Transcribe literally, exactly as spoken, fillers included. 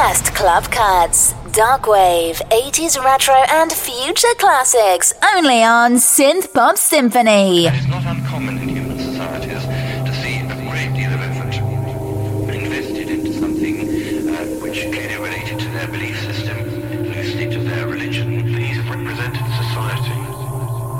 best club cuts, dark wave, eighties retro and future classics, only on Synth Pop Symphony. It is not uncommon in human societies to see a great deal of effort invested into something uh, which clearly related to their belief system